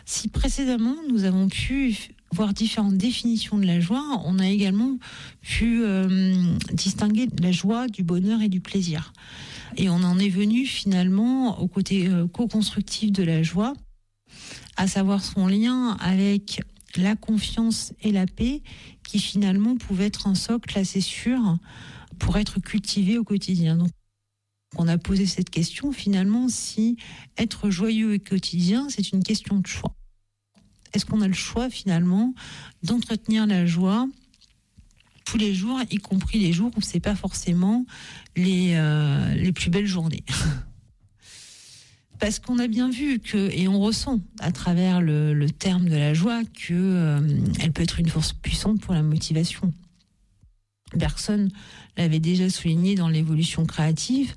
Si précédemment, nous avons pu voir différentes définitions de la joie, on a également pu distinguer la joie du bonheur et du plaisir. Et on en est venu finalement au côté co-constructif de la joie, à savoir son lien avec la confiance et la paix, qui finalement pouvaient être un socle assez sûr pour être cultivé au quotidien. Donc, on a posé cette question finalement, si être joyeux au quotidien, c'est une question de choix. Est-ce qu'on a le choix finalement d'entretenir la joie tous les jours, y compris les jours où c'est pas forcément les plus belles journées? Parce qu'on a bien vu et on ressent à travers le terme de la joie elle peut être une force puissante pour la motivation. Bergson l'avait déjà souligné dans l'évolution créatrice.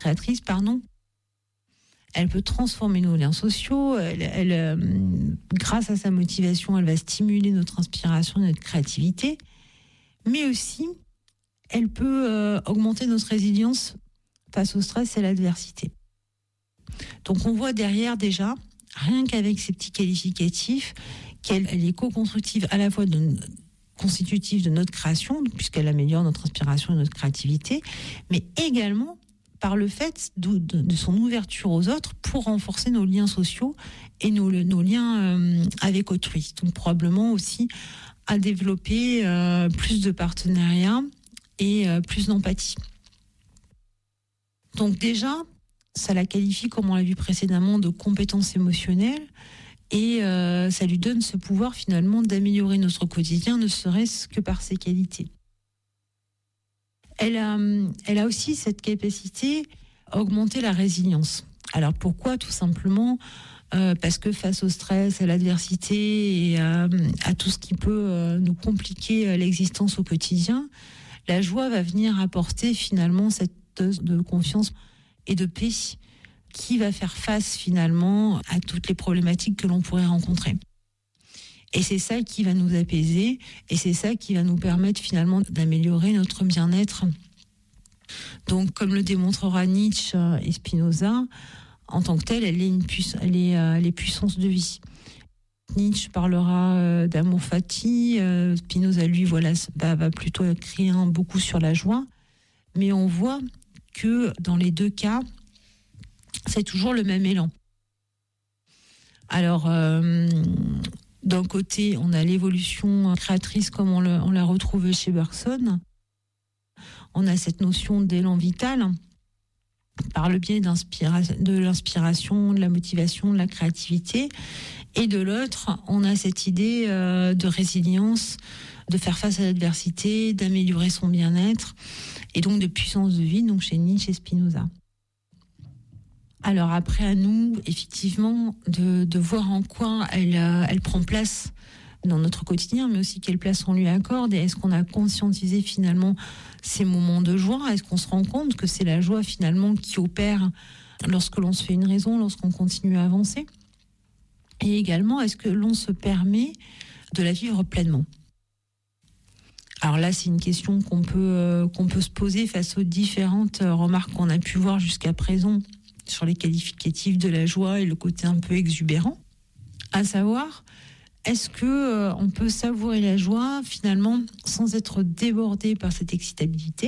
Elle peut transformer nos liens sociaux. Grâce à sa motivation, elle va stimuler notre inspiration et notre créativité. Mais aussi, elle peut augmenter notre résilience face au stress et à l'adversité. Donc on voit derrière déjà, rien qu'avec ces petits qualificatifs, qu'elle est co-constructive à la fois constitutive de notre création, puisqu'elle améliore notre inspiration et notre créativité, mais également par le fait de son ouverture aux autres pour renforcer nos liens sociaux et nos liens avec autrui. Donc probablement aussi à développer plus de partenariats et plus d'empathie. Donc déjà, ça la qualifie, comme on l'a vu précédemment, de compétence émotionnelle, et ça lui donne ce pouvoir finalement d'améliorer notre quotidien, ne serait-ce que par ses qualités. Elle a aussi cette capacité à augmenter la résilience. Alors pourquoi? Tout simplement parce que face au stress, à l'adversité et à tout ce qui peut nous compliquer l'existence au quotidien, la joie va venir apporter finalement cette dose de confiance et de paix qui va faire face finalement à toutes les problématiques que l'on pourrait rencontrer. Et c'est ça qui va nous apaiser, et c'est ça qui va nous permettre finalement d'améliorer notre bien-être. Donc, comme le démontrera Nietzsche et Spinoza, en tant que telle, elle est les puissances de vie. Nietzsche parlera d'amour fati, Spinoza, lui, va plutôt écrire beaucoup sur la joie. Mais on voit que dans les deux cas, c'est toujours le même élan. Alors, d'un côté, on a l'évolution créatrice comme on l'a retrouvée chez Bergson. On a cette notion d'élan vital par le biais de l'inspiration, de la motivation, de la créativité. Et de l'autre, on a cette idée de résilience, de faire face à l'adversité, d'améliorer son bien-être, et donc de puissance de vie, donc chez Nietzsche et Spinoza. Alors après, à nous, effectivement, de voir en quoi elle prend place dans notre quotidien, mais aussi quelle place on lui accorde, et est-ce qu'on a conscientisé finalement ces moments de joie? Est-ce qu'on se rend compte que c'est la joie finalement qui opère lorsque l'on se fait une raison, lorsqu'on continue à avancer? Et également, est-ce que l'on se permet de la vivre pleinement? Alors là, c'est une question qu'on peut se poser face aux différentes remarques qu'on a pu voir jusqu'à présent sur les qualificatifs de la joie et le côté un peu exubérant. À savoir, est-ce que on peut savourer la joie finalement sans être débordé par cette excitabilité?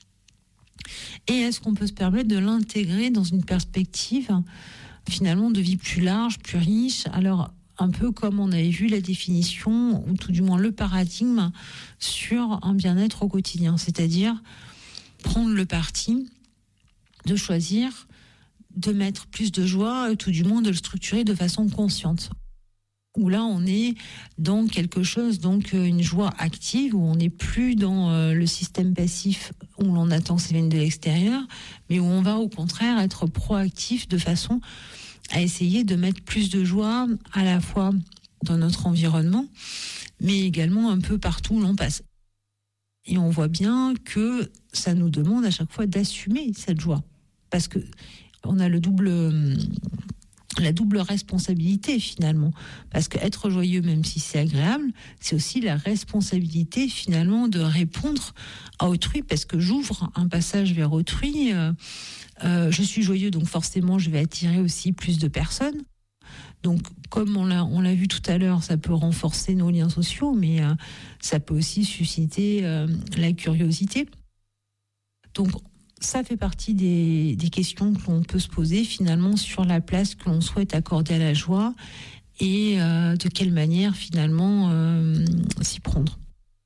Et est-ce qu'on peut se permettre de l'intégrer dans une perspective finalement de vie plus large, plus riche? Alors, un peu comme on avait vu la définition, ou tout du moins le paradigme, sur un bien-être au quotidien. C'est-à-dire prendre le parti de choisir de mettre plus de joie, tout du moins de le structurer de façon consciente. Où là, on est dans quelque chose, donc une joie active, où on n'est plus dans le système passif où l'on attend que ça vienne de l'extérieur, mais où on va au contraire être proactif de façon à essayer de mettre plus de joie à la fois dans notre environnement, mais également un peu partout où l'on passe. Et on voit bien que ça nous demande à chaque fois d'assumer cette joie, parce que on a la double responsabilité finalement, parce qu'être joyeux, même si c'est agréable, c'est aussi la responsabilité finalement de répondre à autrui, parce que j'ouvre un passage vers autrui. Je suis joyeux, donc forcément je vais attirer aussi plus de personnes. Donc, comme on l'a vu tout à l'heure, ça peut renforcer nos liens sociaux, mais ça peut aussi susciter la curiosité. Donc, ça fait partie des questions que l'on peut se poser finalement sur la place que l'on souhaite accorder à la joie et de quelle manière finalement s'y prendre.